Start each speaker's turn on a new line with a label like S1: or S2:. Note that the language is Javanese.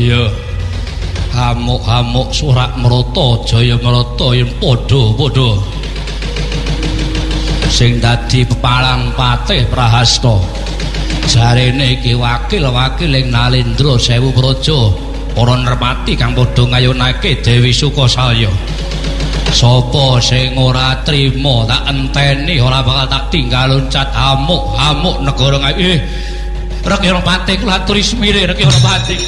S1: iya hamuk-hamuk Surak Marata Jaya Marata yen padha-padha sing dadi pepalang patih Prahasta jarene iki wakil-wakil ing Nalendra Sewu Praja para nermati kang padha ngayunake Dewi Sukasaya. Sapa sing ora trima tak enteni ora bakal tak tinggal loncat hamuk-hamuk negara Reki Patih kula aturi semire Reki Patih.